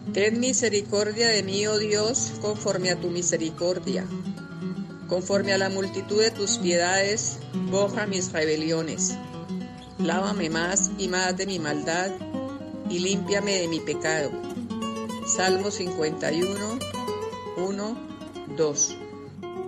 Ten misericordia de mí, oh Dios, conforme a tu misericordia. Conforme a la multitud de tus piedades, borra mis rebeliones. Lávame más y más de mi maldad, y límpiame de mi pecado. Salmo 51, 1, 2.